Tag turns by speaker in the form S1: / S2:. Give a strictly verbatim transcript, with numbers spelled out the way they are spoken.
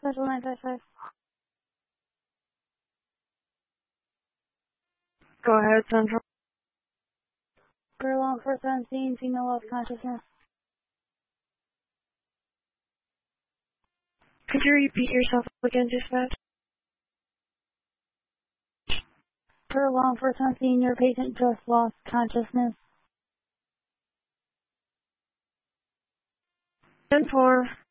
S1: Special nine five five.
S2: Go ahead, Central.
S1: For long for seventeen, female lost consciousness.
S2: Could you repeat yourself again, dispatch?
S1: For long for seventeen, your patient just lost consciousness.
S2: ten four.